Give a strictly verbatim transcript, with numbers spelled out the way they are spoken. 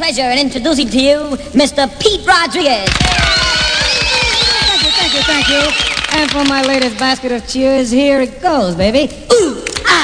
pleasure in introducing to you Mister Pete Rodriguez. Thank you, thank you, thank you. And for my latest basket of cheers, here it goes, baby. Ooh.